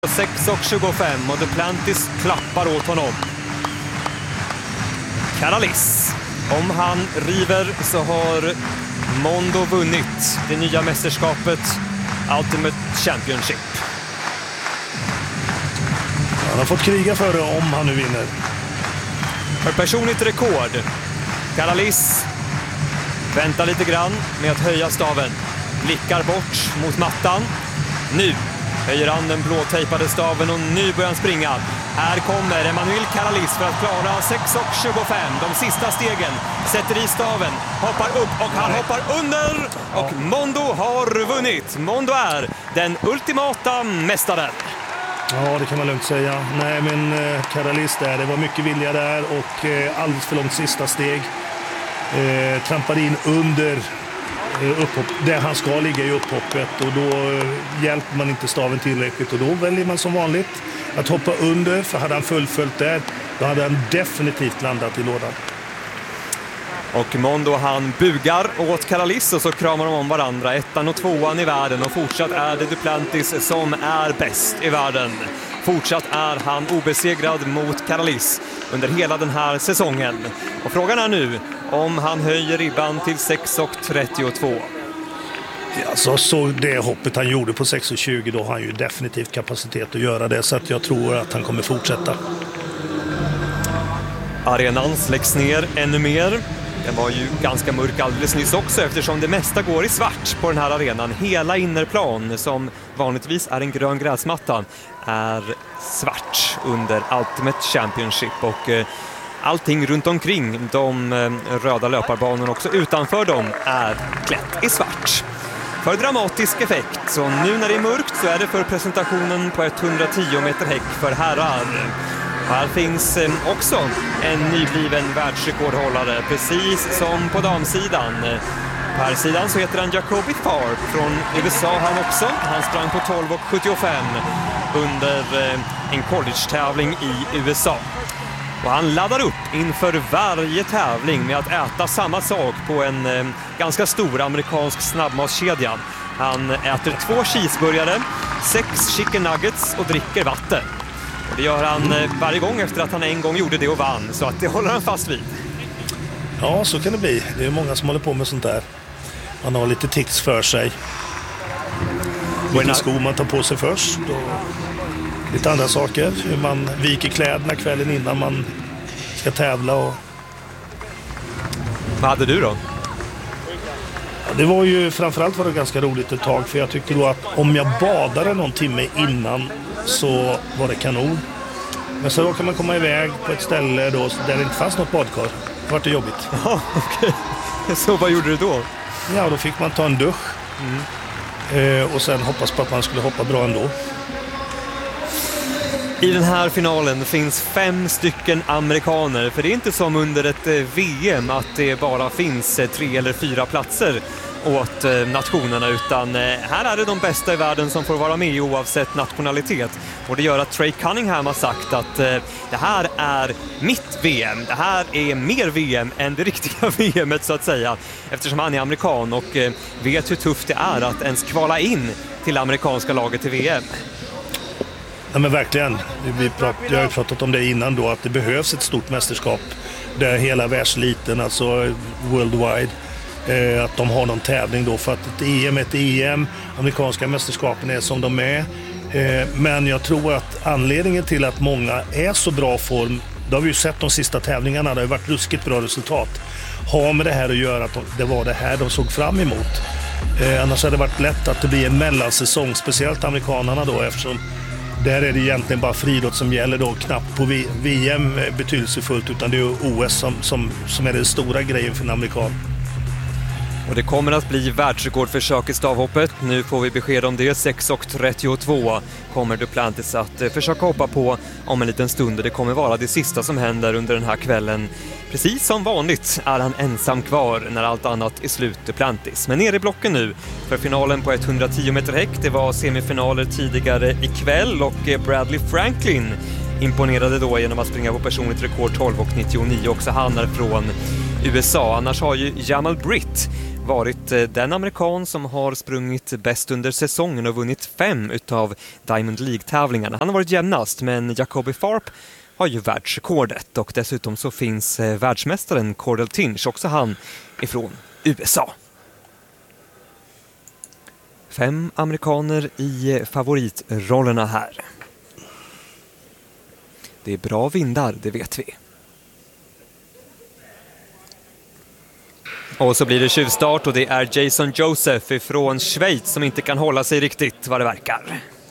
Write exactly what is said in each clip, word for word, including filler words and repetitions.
sex och tjugofem och Duplantis klappar åt honom. Caralis. Om han river så har Mondo vunnit det nya mästerskapet Ultimate Championship. Han har fått kriga för det om han nu vinner. För personligt rekord. Caralis väntar lite grann med att höja staven. Blickar bort mot mattan. Nu höjer han den blåtejpade staven och nu börjar han springa. Här kommer Emmanuel Caralis för att klara sex och tjugofem. De sista stegen. Sätter i staven. Hoppar upp och han hoppar under. Och Mondo har vunnit. Mondo är den ultimata mästaren. Ja, det kan man lugnt säga. Nej, men eh, Caralis där, det var mycket vilja där och eh, alldeles för långt sista steg. Eh, trampade in under eh, upphopp, där han ska ligga i upphoppet och då eh, hjälper man inte staven tillräckligt och då väljer man som vanligt att hoppa under, för hade han fullföljt där, då hade han definitivt landat i lådan. Och Mondo han bugar åt Caralis och så kramar de om varandra. Ettan och tvåan i världen och fortsatt är det Duplantis som är bäst i världen. Fortsatt är han obesegrad mot Caralis under hela den här säsongen. Och frågan är nu om han höjer ribban till sex och trettiotvå. Ja, så, så det hoppet han gjorde på sex och tjugo, då har han ju definitivt kapacitet att göra det, så att jag tror att han kommer fortsätta. Arenan släcks ner ännu mer. Den var ju ganska mörk alldeles nyss också eftersom det mesta går i svart på den här arenan. Hela innerplan, som vanligtvis är en grön gräsmatta, är svart under Ultimate Championship. Och eh, allting runt omkring de eh, röda löparbanorna också utanför dem är klätt i svart. För dramatisk effekt, så nu när det är mörkt så är det för presentationen på etthundratio meter häck för herrar. Här finns också en nybliven världsrekordhållare, precis som på damsidan. På här sidan så heter han Jacoby Tharp från U S A han också. Han sprang på tolv och sjuttiofem under en college-tävling i U S A. Och han laddar upp inför varje tävling med att äta samma sak på en ganska stor amerikansk snabbmatskedja. Han äter två cheeseburgare, sex chicken nuggets och dricker vatten. Det gör han varje gång efter att han en gång gjorde det och vann, så att det håller han fast vid. Ja, så kan det bli. Det är många som håller på med sånt där. Man har lite tics för sig. Vilken sko man tar på sig först och lite andra saker. Hur man viker kläderna kvällen innan man ska tävla. Och... Vad hade du då? Ja, det var ju framförallt var det ganska roligt ett tag, för jag tyckte då att om jag badade någon timme innan så var det kanon. Men så då kan man komma iväg på ett ställe då där det inte fanns något badkar. Det var det jobbigt. Ja, okej. Okay. Så vad gjorde du då? Ja, då fick man ta en dusch. Mm. Eh, och sen hoppas på att man skulle hoppa bra ändå. I den här finalen finns fem stycken amerikaner. För det är inte som under ett V M att det bara finns tre eller fyra platser åt nationerna, utan här är det de bästa i världen som får vara med oavsett nationalitet. Och det gör att Trey Cunningham har sagt att det här är mitt V M. Det här är mer V M än det riktiga V M:et så att säga, eftersom han är amerikan och vet hur tufft det är att ens kvala in till amerikanska laget till V M. Ja, men verkligen. Vi prat, jag har ju pratat om det innan då, att det behövs ett stort mästerskap där hela världseliten, alltså worldwide, eh, att de har någon tävling då, för att ett E M är ett E M, amerikanska mästerskapen är som de är. Eh, men jag tror att anledningen till att många är så bra form, det har vi ju sett de sista tävlingarna, det har varit ruskigt bra resultat, har med det här att göra att de, det var det här de såg fram emot. Eh, annars hade det varit lätt att det blir en mellansäsong, speciellt amerikanerna då, eftersom där är det egentligen bara friidrott som gäller då, knappt på V M betydelsefullt, utan det är O S som, som, som är den stora grejen för en amerikan. Och det kommer att bli världsrekordförsök i stavhoppet. Nu får vi besked om det. sex och trettiotvå kommer Duplantis att försöka hoppa på om en liten stund. Och det kommer vara det sista som händer under den här kvällen. Precis som vanligt är han ensam kvar när allt annat är slut, Duplantis. Men ner i blocken nu för finalen på etthundratio meter häck. Det var semifinaler tidigare ikväll och Bradley Franklin imponerade då genom att springa på personligt rekord tolv och nittionio. Också han är från U S A. Annars har ju Jamal Britt varit den amerikan som har sprungit bäst under säsongen och vunnit fem utav Diamond League-tävlingarna. Han har varit jämnast, men Jacoby Tharp har ju världsrekordet och dessutom så finns världsmästaren Cordell Tinch, också han ifrån U S A. Fem amerikaner i favoritrollerna här. Det är bra vindar, det vet vi. Och så blir det tjuvstart och det är Jason Joseph från Schweiz som inte kan hålla sig riktigt vad det verkar.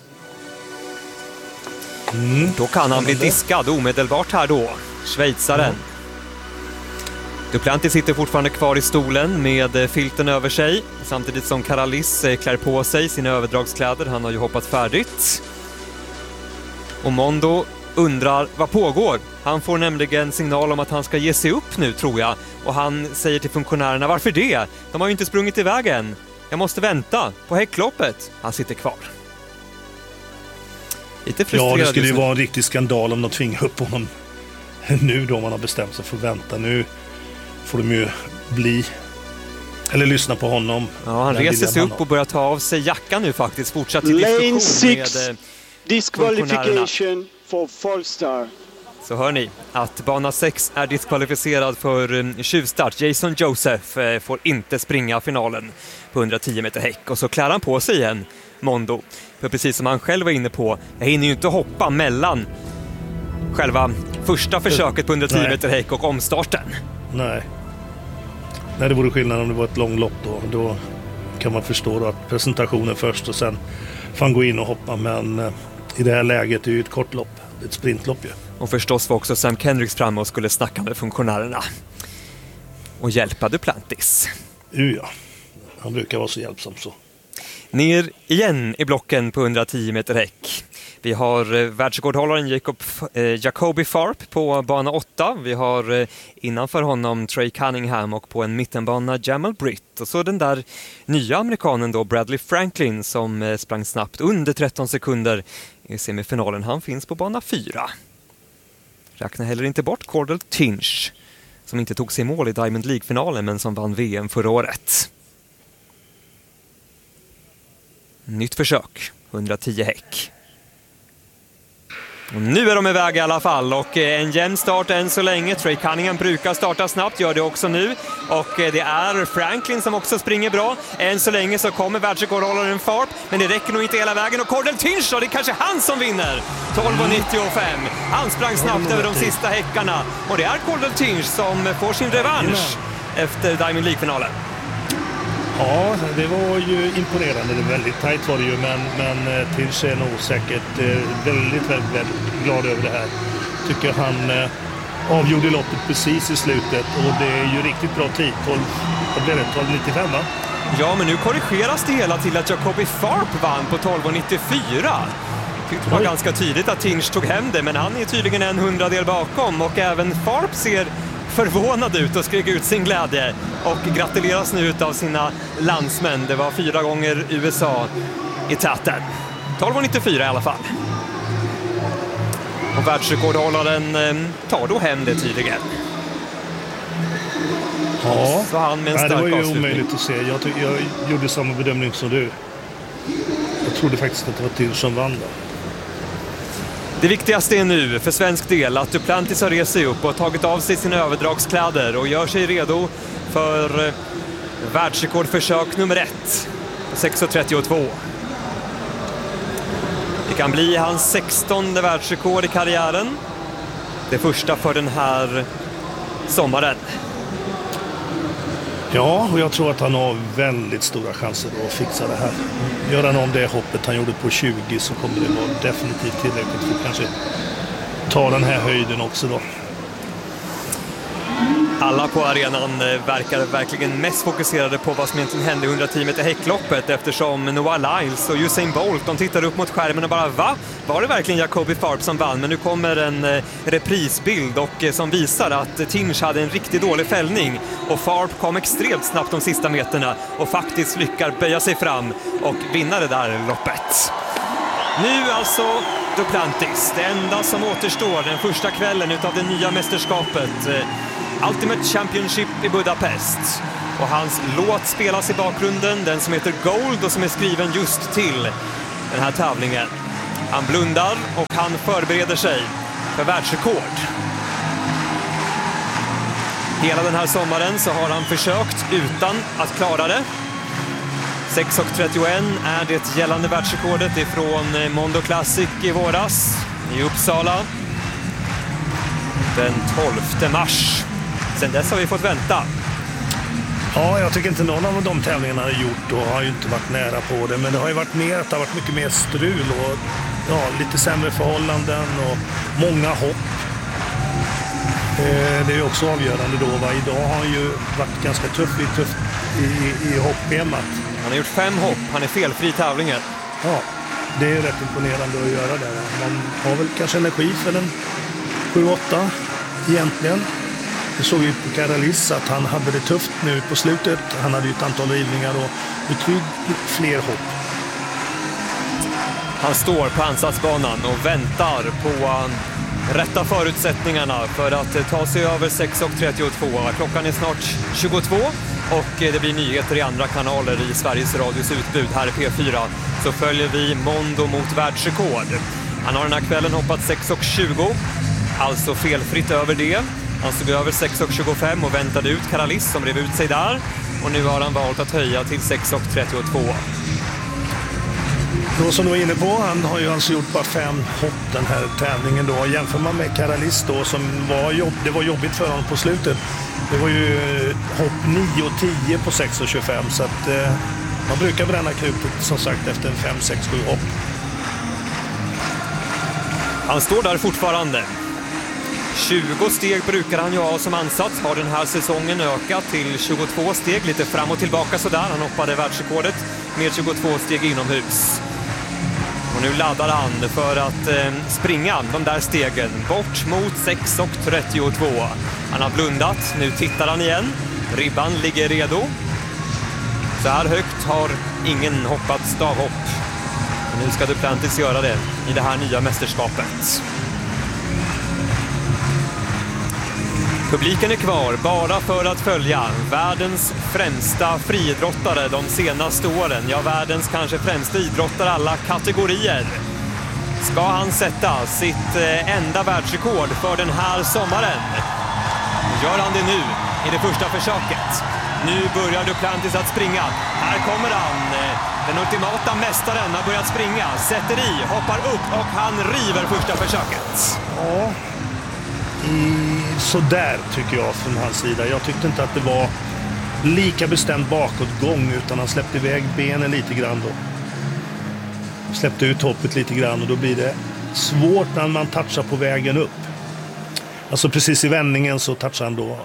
Mm. Då kan han bli diskad omedelbart här då, schweizaren. Mm. Duplantis sitter fortfarande kvar i stolen med filten över sig, samtidigt som Karalis klär på sig sina överdragskläder. Han har ju hoppat färdigt. Och Mondo undrar vad pågår. Han får nämligen signal om att han ska ge sig upp nu, tror jag. Och han säger till funktionärerna, varför det? De har ju inte sprungit iväg än. Jag måste vänta på häckloppet. Han sitter kvar. Lite frustrerad. Ja, det skulle ju vara en riktig skandal om de tvingar upp honom nu då man har bestämt sig för att vänta. Nu får de ju bli, eller lyssna på honom. Ja, han reser sig upp och börjar ta av sig jackan nu faktiskt. Fortsatt till diskussion med disqualification for Folstar. Så hör ni att bana sex är diskvalificerad för tjuvstart. Jason Joseph får inte springa finalen på hundratio meter häck. Och så klär han på sig igen, Mondo. För precis som han själv var inne på, jag hinner ju inte hoppa mellan själva första försöket på hundratio meter häck och omstarten. Nej. Nej, det vore skillnad om det var ett långlopp då. Då kan man förstå då att presentationen först och sen får han gå in och hoppa. Men eh, i det här läget är det ju ett kortlopp. Det är ett sprintlopp ju. Och förstås var också Sam Kendricks framme och skulle snacka med funktionärerna. Och hjälpa Duplantis. Uh, ja, han brukar vara så hjälpsam så. Ner igen i blocken på hundratio meter häck. Vi har eh, världsrekordhållaren Jacob, eh, Jacoby Tharp på bana åtta. Vi har eh, innanför honom Trey Cunningham och på en mittenbana Jamal Britt. Och så den där nya amerikanen då, Bradley Franklin, som eh, sprang snabbt under tretton sekunder i semifinalen. Han finns på bana fyra. Räknar heller inte bort Cordell Tinch, som inte tog sig mål i Diamond League-finalen men som vann V M förra året. Nytt försök, hundratio häck. Och nu är de iväg i alla fall och en jämn start än så länge. Trey Cunningham brukar starta snabbt, gör det också nu. Och det är Franklin som också springer bra. Än så länge så kommer världsrekordhållaren Tharp, men det räcker nog inte hela vägen. Och Cordell Tinch då, det är kanske han som vinner. tolv nittiofem. Han sprang snabbt över de sista häckarna. Och det är Cordell Tinch som får sin revansch efter Diamond League-finalen. Ja, det var ju imponerande. Det var väldigt tajt var det ju, men, men Tinch är nog säkert väldigt, väldigt, väldigt glad över det här. Tycker han eh, avgjorde loppet precis i slutet och det är ju riktigt bra tid. tolv, vad blev det? tolv nittiofem, va? Ja, men nu korrigeras det hela till att Jacoby Tharp vann på tolv nittiofyra. Det var ganska tydligt att Tinch tog hem det, men han är tydligen en hundradel bakom och även Tharp ser förvånad ut och skrek ut sin glädje och gratuleras nu av sina landsmän. Det var fyra gånger U S A i täten. tolv nittiofyra i alla fall. Och världsrekordhållaren tar då hem det tydligen. Ja, så han med en nej, det var ju avslutning. omöjligt att se. Jag, ty- jag gjorde samma bedömning som du. Jag trodde faktiskt att det var Tinch som vann då. Det viktigaste är nu för svensk del att Duplantis har rest sig upp och tagit av sig sina överdragskläder och gör sig redo för världsrekordförsök nummer ett, sex trettiotvå. Det kan bli hans sextonde världsrekord i karriären. Det första för den här sommaren. Ja, och jag tror att han har väldigt stora chanser att fixa det här. Gör han om det hoppet han gjorde på tjugo så kommer det vara definitivt tillräckligt för att kanske ta den här höjden också då. Alla på arenan verkar verkligen mest fokuserade på vad som egentligen hände i hundratio meter häckloppet, eftersom Noah Lyles och Usain Bolt, de tittar upp mot skärmen och bara, va? Var det verkligen Jacoby Tharp som vann? Men nu kommer en reprisbild och som visar att Tinch hade en riktigt dålig fällning och Tharp kom extremt snabbt de sista meterna och faktiskt lyckar böja sig fram och vinna det där loppet. Nu alltså Duplantis, det enda som återstår den första kvällen utav det nya mästerskapet, Ultimate Championship i Budapest. och hans låt spelas i bakgrunden, den som heter Gold och som är skriven just till den här tävlingen. Han blundar och han förbereder sig för världsrekord. Hela den här sommaren så har han försökt utan att klara det. sex trettioett är det gällande världsrekordet ifrån Mondo Classic i våras i Uppsala den tolfte mars. Sen dess har vi fått vänta. Ja, jag tycker inte någon av de tävlingarna har gjort och har ju inte varit nära på det. Men det har ju varit mer att det har varit mycket mer strul och ja, lite sämre förhållanden och många hopp. Eh, det är ju också avgörande då. Va? Idag har han ju varit ganska tuff i, tuff i, i, i hoppschemat. Han har gjort fem hopp. Han är felfri i tävlingen. Ja, det är rätt imponerande att göra det. Man har väl kanske energi för en sju åtta egentligen. Det såg ju på Karalis att han hade det tufft nu på slutet. Han hade ju ett antal rivningar och betydligt fler hopp. Han står på ansatsbanan och väntar på rätta förutsättningarna för att ta sig över sex trettiotvå. Klockan är snart tjugotvå och det blir nyheter i andra kanaler i Sveriges Radios utbud. Här i P fyra så följer vi Mondo mot världsrekord. Han har den här kvällen hoppat sex tjugo, alltså felfritt över det. Han stod över sex tjugofem och väntade ut Karalis som rev ut sig där. Och nu har han valt att höja till sex trettiotvå. Då som du var inne på, han har ju alltså gjort bara fem hopp den här tävlingen då. Jämför man med Karalis då som var jobb, det var jobbigt för honom på slutet. Det var ju hopp nio och tio på sex tjugofem så att eh, man brukar bränna krutet som sagt efter en fem sex sju hopp. Han står där fortfarande. tjugo steg brukar han ju ha som ansats. Har den här säsongen ökat till tjugotvå steg, lite fram och tillbaka sådär. Han hoppade världsrekordet med tjugotvå steg inomhus. Och nu laddar han för att eh, springa de där stegen bort mot sex trettiotvå. Han har blundat, nu tittar han igen. Ribban ligger redo. Så här högt har ingen hoppat stavhopp. Och nu ska Duplantis göra det i det här nya mästerskapet. Publiken är kvar bara för att följa världens främsta friidrottare de senaste åren. Ja, världens kanske främsta idrottare alla kategorier. Ska han sätta sitt enda världsrekord för den här sommaren? Gör han det nu i det första försöket? Nu börjar Duplantis att springa. Här kommer han. Den ultimata mästaren har börjat springa. Sätter i, hoppar upp och han river första försöket. Ja. I, så där tycker jag från hans sida. Jag tyckte inte att det var lika bestämd bakåtgång utan han släppte iväg benen lite grann då. Släppte ut hoppet lite grann och då blir det svårt när man touchar på vägen upp. Alltså precis i vändningen så touchar han då.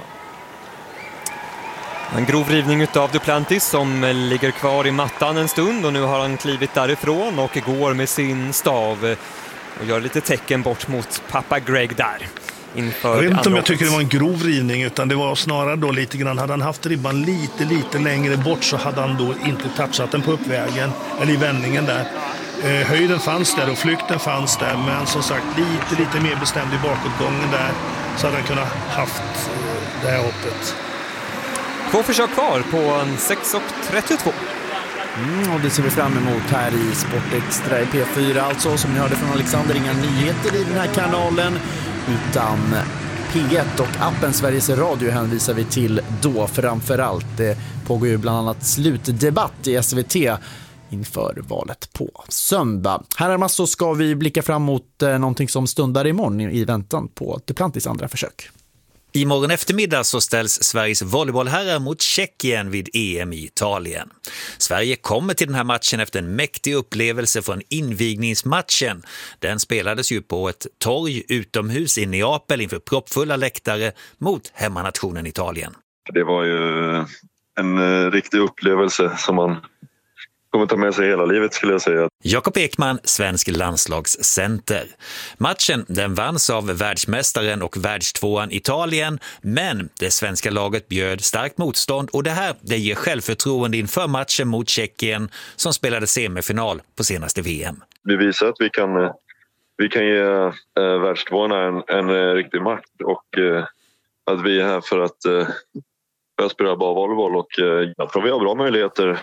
En grov rivning av Duplantis som ligger kvar i mattan en stund och nu har han klivit därifrån och går med sin stav och gör lite tecken bort mot pappa Greg där. Jag vet inte om jag tycker det var en grov rivning utan det var snarare då lite grann, hade han haft ribban lite lite längre bort så hade han då inte touchat den på uppvägen eller i vändningen där. Eh, höjden fanns där och flykten fanns där men som sagt lite lite mer bestämd i bakåtgången där så hade han kunnat haft eh, det här hoppet. Två försök kvar på en sex trettiotvå. Mm, och det ser vi fram emot här i Sportextra i P fyra alltså, som ni hörde från Alexander, inga nyheter i den här kanalen utan P ett och appen Sveriges Radio hänvisar vi till då framförallt. Det pågår ju bland annat slutdebatt i S V T inför valet på söndag. Här så ska vi blicka fram mot eh, någonting som stundar imorgon i, i väntan på Duplantis andra försök. Imorgon eftermiddag så ställs Sveriges volleybollherrar mot Tjeckien vid E M i Italien. Sverige kommer till den här matchen efter en mäktig upplevelse från invigningsmatchen. Den spelades ju på ett torg utomhus i Neapel inför proppfulla läktare mot hemmanationen Italien. Det var ju en riktig upplevelse som man kommer ta med sig hela livet skulle jag säga. Jakob Ekman, svensk landslagscenter. Matchen den vanns av världsmästaren och världstvåan Italien, men det svenska laget bjöd starkt motstånd och det här det ger självförtroende inför matchen mot Tjeckien som spelade semifinal på senaste V M. Vi visar att vi kan, vi kan ge äh, världstvåarna en, en äh, riktig makt och äh, att vi är här för att, äh, jag spelar bara volleyboll och jag tror vi har bra möjligheter.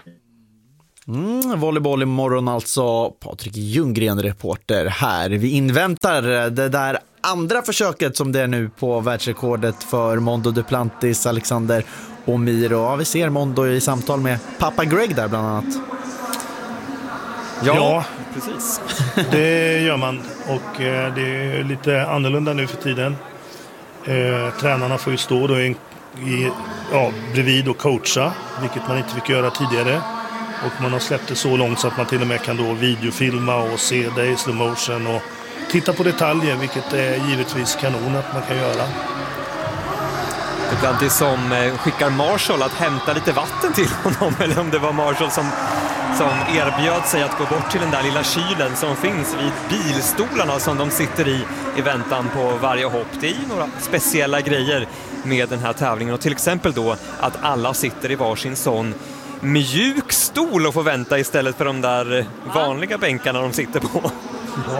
Mm, volleyboll imorgon alltså. Patrik Ljunggren, reporter här. Vi inväntar det där andra försöket som det är nu på världsrekordet för Mondo Duplantis, Alexander och Miro. Ja, vi ser Mondo i samtal med pappa Greg där bland annat. Ja, ja precis. Det gör man. Och eh, det är lite annorlunda nu för tiden. Eh, tränarna får ju stå då i, i, ja, bredvid och coacha, vilket man inte fick göra tidigare. Och man har släppt det så långt så att man till och med kan då videofilma och se det i slow motion och titta på detaljer, vilket är givetvis kanon att man kan göra. Det är som skickar Marshall att hämta lite vatten till honom, eller om det var Marshall som, som erbjöd sig att gå bort till den där lilla kylen som finns vid bilstolarna som de sitter i i väntan på varje hopp. Det är ju några speciella grejer med den här tävlingen, och till exempel då att alla sitter i varsin sån mjuk stol och får vänta istället för de där vanliga bänkarna de sitter på. Ja.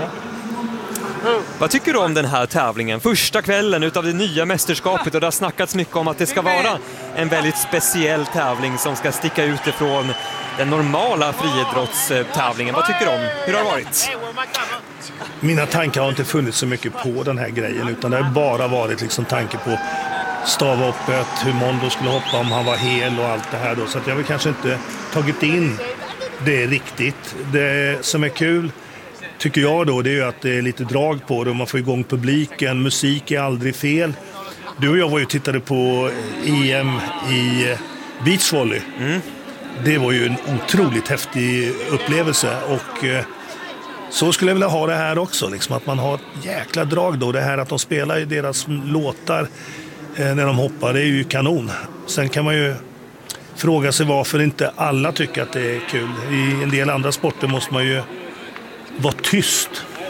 Vad tycker du om den här tävlingen? Första kvällen utav det nya mästerskapet, och det har snackats mycket om att det ska vara en väldigt speciell tävling som ska sticka ut ifrån den normala friidrottstävlingen. Vad tycker du om? Hur har det varit? Mina tankar har inte funnits så mycket på den här grejen, utan det har bara varit liksom tanke på stavhoppet, hur Mondo skulle hoppa om han var hel och allt det här då. Så att jag har kanske inte tagit in det riktigt. Det som är kul tycker jag då, det är ju att det är lite drag på det och man får igång publiken. Musik är aldrig fel. Du och jag var ju tittade på E M i beachvolley. Mm. Det var ju en otroligt häftig upplevelse, och eh, så skulle jag vilja ha det här också. Liksom, att man har ett jäkla drag då. Det här att de spelar i deras låtar eh, när de hoppar, det är ju kanon. Sen kan man ju fråga sig varför inte alla tycker att det är kul. I en del andra sporter måste man ju vara tyst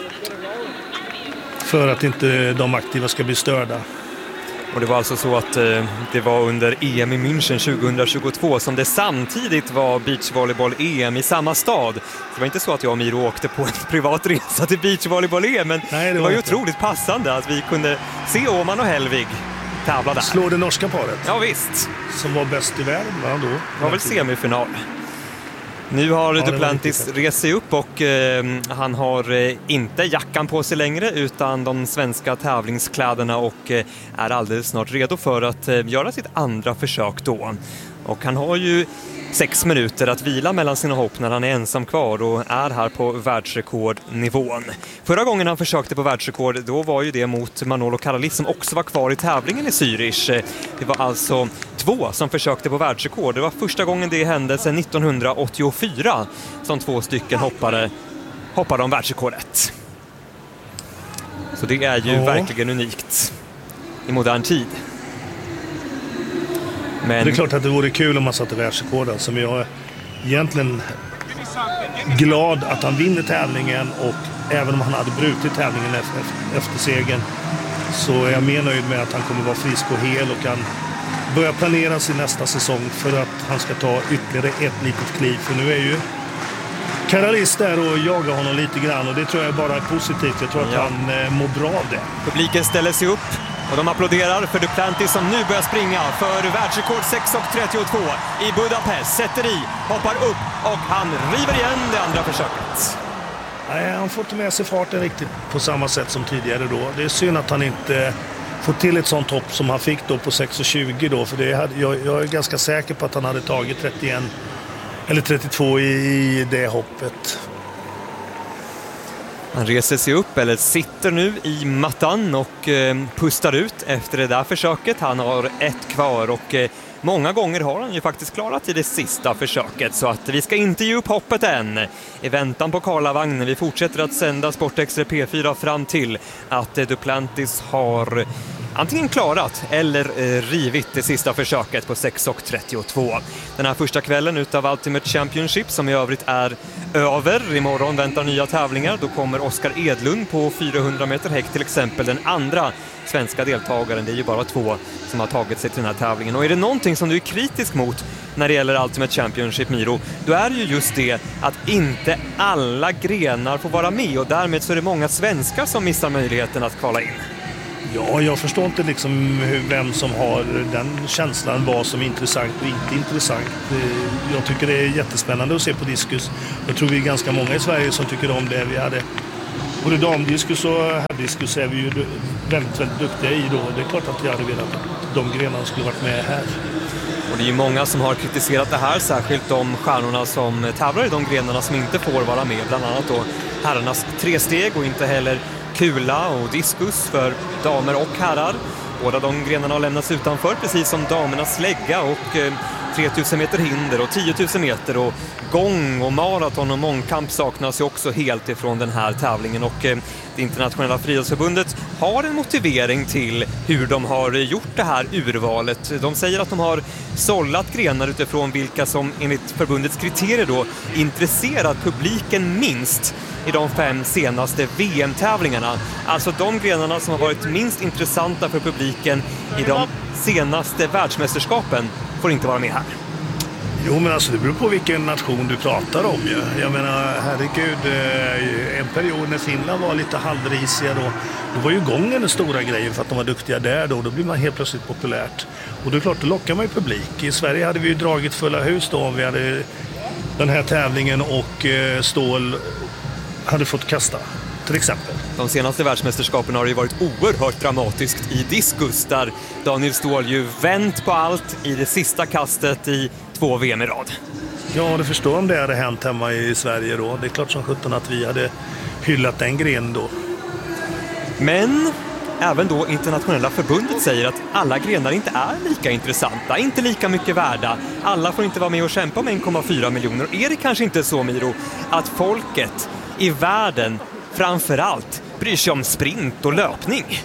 för att inte de aktiva ska bli störda. Och det var alltså så att eh, det var under E M i München tjugohundratjugotvå som det samtidigt var beachvolleyboll-E M i samma stad. Det var inte så att jag och Miro åkte på en privat resa till beachvolleyboll-E M, men Nej, det, det var ju inte. Otroligt passande att vi kunde se Åman och Helvig tävla där. Slå det norska paret. Ja visst. Som var bäst i världen, va, då? Det var väl semifinal. Nu har ja, Duplantis rest sig upp och eh, han har eh, inte jackan på sig längre utan de svenska tävlingskläderna, och eh, är alldeles snart redo för att eh, göra sitt andra försök då. Och han har ju sex minuter att vila mellan sina hopp när han är ensam kvar och är här på världsrekordnivån. Förra gången han försökte på världsrekord, då var ju det mot Manolo Karalis som också var kvar i tävlingen i Zürich. Det var alltså två som försökte på världsrekord. Det var första gången det hände sedan nittonhundraåttiofyra som två stycken hoppare hoppade om världsrekordet. Så det är ju ja. verkligen unikt i modern tid. Men det är klart att det vore kul om man satte världsrekorden, som jag är egentligen glad att han vinner tävlingen, och även om han hade brutit tävlingen efter, efter segern, så är jag mer nöjd med att han kommer vara frisk och hel och kan börja planera sin nästa säsong för att han ska ta ytterligare ett litet kliv. För nu är ju Karalis där och jagar honom lite grann, och det tror jag bara är positivt. Jag tror att ja. han eh, mår bra av det. Publiken ställer sig upp och de applåderar för Duplantis som nu börjar springa för världsrekord sex trettiotvå i Budapest. Sätter i, hoppar upp och han river igen det andra försöket. Nej, han får inte med sig farten riktigt på samma sätt som tidigare då. Det är synd att han inte får till ett sånt hopp som han fick då på sex tjugo då. För det hade, jag, jag är ganska säker på att han hade tagit trettioen eller trettiotvå i, i det hoppet. Han reser sig upp, eller sitter nu i mattan och eh, pustar ut efter det där försöket. Han har ett kvar och eh, många gånger har han ju faktiskt klarat i det sista försöket. Så att vi ska inte ge upp hoppet än. I väntan på Karlavagnen. Vi fortsätter att sända Sportextra P fyra fram till att eh, Duplantis har antingen klarat eller eh, rivit det sista försöket på sex trettiotvå. Den här första kvällen utav Ultimate Championship, som i övrigt är över. Imorgon väntar nya tävlingar. Då kommer Oskar Edlund på fyrahundra meter häck till exempel, den andra svenska deltagaren. Det är ju bara två som har tagit sig till den här tävlingen. Och är det någonting som du är kritisk mot när det gäller Ultimate Championship, Miro, då är det ju just det att inte alla grenar får vara med, och därmed så är det många svenskar som missar möjligheten att kvala in. Ja, jag förstår inte liksom hur, vem som har den känslan, vad som är intressant och inte intressant. Jag tycker det är jättespännande att se på diskus. Jag tror vi är ganska många i Sverige som tycker om det. Vi hade både damdiskus och herrdiskus är vi ju väldigt, väldigt duktiga i då. Det är klart att jag hade velat att de grenarna skulle varit med här. Och det är ju många som har kritiserat det här, särskilt de stjärnorna som tävlar i de grenarna som inte får vara med. Bland annat då herrarnas tresteg och inte heller kula och diskus för damer och herrar. Båda de grenarna har lämnats utanför, precis som damernas slägga och eh, tre tusen meter hinder och tio tusen meter, och gång och maraton och mångkamp saknas ju också helt ifrån den här tävlingen. Och eh, det internationella friidrottsförbundet har en motivering till hur de har gjort det här urvalet. De säger att de har sållat grenar utifrån vilka som enligt förbundets kriterier då intresserat publiken minst i de fem senaste V M-tävlingarna. Alltså de grenarna som har varit minst intressanta för publiken i de senaste världsmästerskapen får inte vara med här. Jo, men alltså det beror på vilken nation du pratar om ju. Jag menar, herregud, en period när Finland var lite halvrisiga då, då var ju gången den stora grejen för att de var duktiga där då. Då blir man helt plötsligt populärt. Och det är klart, då lockar man ju publik. I Sverige hade vi ju dragit fulla hus då om vi hade den här tävlingen och Ståhl hade fått kasta, till exempel. De senaste världsmästerskapen har det ju varit oerhört dramatiskt i diskus, där Daniel Ståhl ju vänt på allt i det sista kastet i två V M i rad. Ja, det förstår om det hade hänt hemma i Sverige då. Det är klart som sjutton att vi hade hyllat den grenen då. Men även då internationella förbundet säger att alla grenar inte är lika intressanta, inte lika mycket värda. Alla får inte vara med och kämpa om en komma fyra miljoner. Är det kanske inte så, Miro, att folket i världen framförallt bryr sig om sprint och löpning?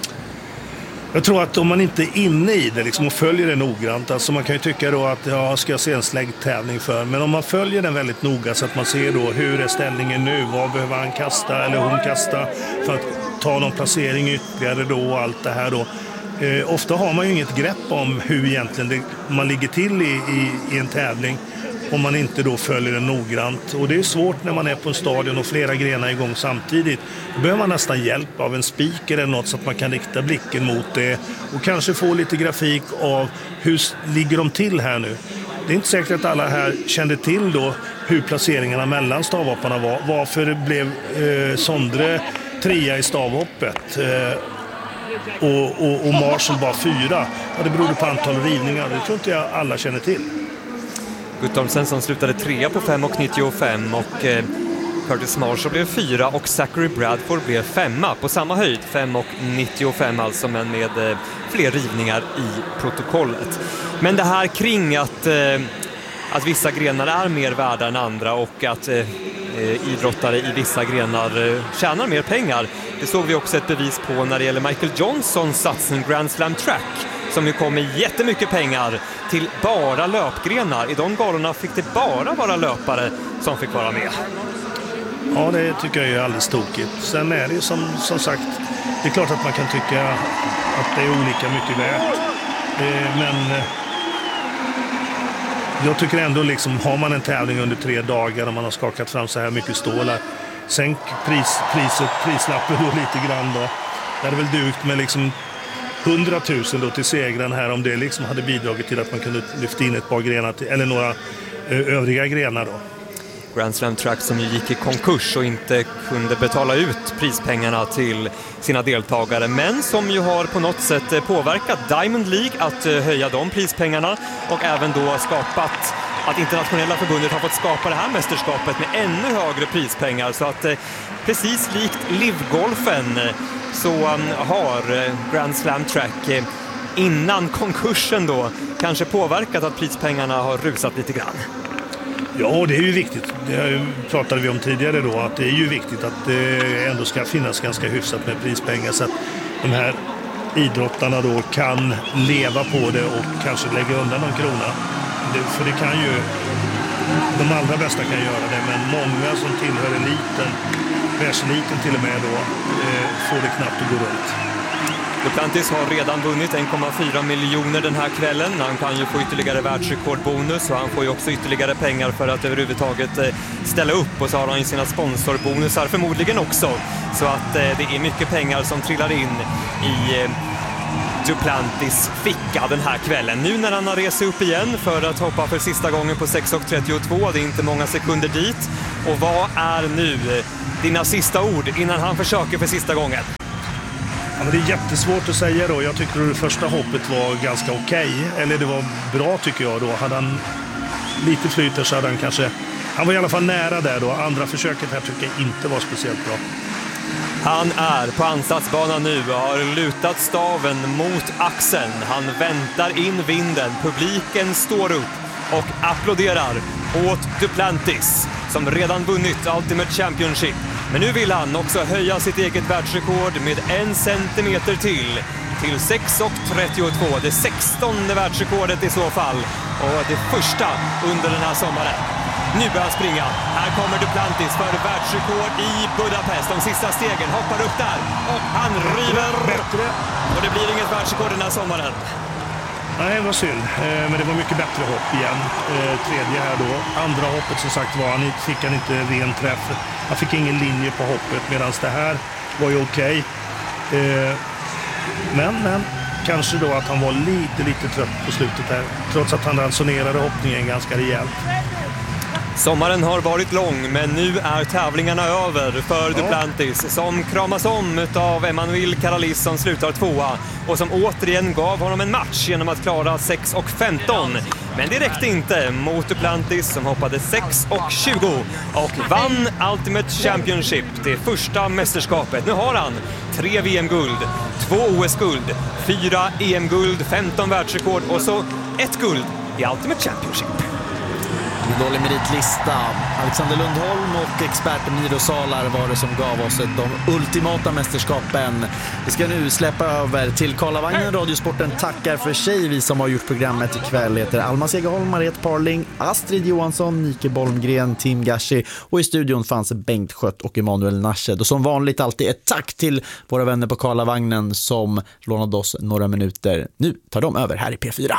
Jag tror att om man inte är inne i det liksom, och följer det noggrant, alltså man kan ju tycka då att ja, ska jag se en släggtävling för, men om man följer den väldigt noga så att man ser då hur är ställningen nu, vad behöver han kasta eller hon kasta för att ta någon placering ytterligare då och allt det här då. Eh, ofta har man ju inget grepp om hur egentligen det, man ligger till i, i, i en tävling om man inte då följer den noggrant. Och det är svårt när man är på en stadion och flera grenar igång samtidigt. Då behöver man nästan hjälp av en speaker eller något så att man kan rikta blicken mot det och kanske få lite grafik av hur ligger de till här nu. Det är inte säkert att alla här kände till då hur placeringarna mellan stavhopparna var. Varför det blev eh, Sondre trea i stavhoppet eh, och, och, och Marshall bara fyra. Ja, det berodde på antal rivningar. Det tror inte jag alla känner till. Guttormsen som slutade trea på fem och nittiofem och eh, Curtis Marshall blev fyra och Zachary Bradford blev femma på samma höjd, fem och nittiofem alltså, men med eh, fler rivningar i protokollet. Men det här kring att, eh, att vissa grenar är mer värda än andra och att eh, idrottare i vissa grenar eh, tjänar mer pengar, det såg vi också ett bevis på när det gäller Michael Johnsons satsning Grand Slam Track, som ju kom med jättemycket pengar till bara löpgrenar. I de galorna fick det bara vara löpare som fick vara med. Ja, det tycker jag är alldeles tokigt. Sen är det ju som, som sagt, det är klart att man kan tycka att det är olika mycket värt. Eh, men eh, jag tycker ändå liksom, har man en tävling under tre dagar och man har skakat fram så här mycket stålar, sänk pris, priset, prislappen då lite grann då. Det hade väl dugt med liksom hundratusen då till segran här om det liksom hade bidragit till att man kunde lyfta in ett par grenar till, eller några ö, övriga grenar då. Grand Slam Track som ju gick i konkurs och inte kunde betala ut prispengarna till sina deltagare, men som ju har på något sätt påverkat Diamond League att höja de prispengarna och även då skapat att internationella förbundet har fått skapa det här mästerskapet med ännu högre prispengar, så att precis likt livgolfen så har Grand Slam Track innan konkursen då kanske påverkat att prispengarna har rusat lite grann. Ja, det är ju viktigt. Det pratade vi om tidigare då, att det är ju viktigt att det ändå ska finnas ganska hyfsat med prispengar så att de här idrottarna då kan leva på det och kanske lägga undan någon krona. Det, för det kan ju, de allra bästa kan göra det, men många som tillhör eliten, världseliten till och med då, eh, får det knappt att gå runt. Duplantis har redan vunnit en komma fyra miljoner den här kvällen. Han kan ju få ytterligare världsrekordbonus och han får ju också ytterligare pengar för att överhuvudtaget ställa upp. Och så har han ju sina sponsorbonusar förmodligen också. Så att det är mycket pengar som trillar in i Duplantis ficka den här kvällen. Nu när han har rest upp igen för att hoppa för sista gången på sex trettiotvå. Det är inte många sekunder dit. Och vad är nu dina sista ord innan han försöker för sista gången? Ja, men det är jättesvårt att säga då. Jag tycker att det första hoppet var ganska okej. Eller det var bra tycker jag då. Hade han lite flyter så hade han kanske... Han var i alla fall nära där då. Andra försöket här tycker jag inte var speciellt bra. Han är på ansatsbanan nu och har lutat staven mot axeln. Han väntar in vinden. Publiken står upp och applåderar åt Duplantis som redan vunnit Ultimate Championship. Men nu vill han också höja sitt eget världsrekord med en centimeter till. Till sex trettiotvå. Det sextonde världsrekordet i så fall. Och det första under den här sommaren. Nu börjar han springa. Här kommer Duplantis för världsrekord i Budapest. De sista stegen hoppar upp där. Och han river. Bättre. Och det blir inget världsrekord den här sommaren. Nej, det var synd. Men det var mycket bättre hopp igen. Tredje här då. Andra hoppet som sagt var, han fick han inte ren träff. Han fick ingen linje på hoppet medan det här var ju okej. Men, men kanske då att han var lite, lite trött på slutet här. Trots att han ransonerade hoppningen ganska rejält. Sommaren har varit lång, men nu är tävlingarna över för ja. Duplantis som kramas om av Emmanuel Caralis som slutar tvåa och som återigen gav honom en match genom att klara sex femton. Men det räckte inte mot Duplantis som hoppade sex tjugo och vann Ultimate Championship, det första mästerskapet. Nu har han tre V M-guld, två O S-guld, fyra E M-guld, femton världsrekord och så ett guld i Ultimate Championship. Dålig meritlista. Alexander Lundholm och experten Miro Salar var det som gav oss de ultimata mästerskapen. Vi ska nu släppa över till Karlavagnen. Radiosporten tackar för sig. Vi som har gjort programmet ikväll heter Alma Segerholm, Mariette Parling, Astrid Johansson, Nike Bolmgren, Tim Gashi och i studion fanns Bengt Skött och Emanuel Nashed. Och som vanligt alltid ett tack till våra vänner på Karlavagnen som lånade oss några minuter. Nu tar de över här i P fyra.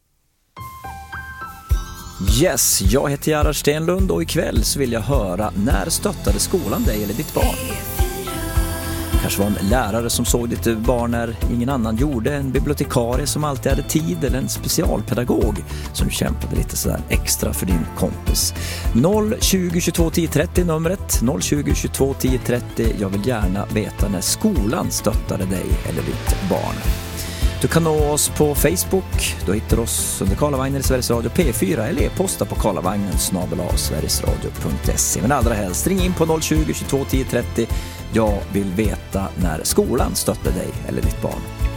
Yes, jag heter Gerhard Stenlund och ikväll så vill jag höra när stöttade skolan dig eller ditt barn? Kanske var en lärare som såg ditt barn när ingen annan gjorde, en bibliotekarie som alltid hade tid eller en specialpedagog som kämpade lite sådär extra för din kompis. noll tjugo tjugotvå tio trettio numret, noll tjugo tjugotvå tio trettio. Jag vill gärna veta när skolan stöttade dig eller ditt barn. Du kan nå oss på Facebook. Då hittar du oss under Karlavagnen i Sveriges Radio P fyra eller e-posta på karlavagnen snabel-a sverigesradio punkt se. Men allra helst ring in på noll tjugo tjugotvå tio trettio. Jag vill veta när skolan stötte dig eller ditt barn.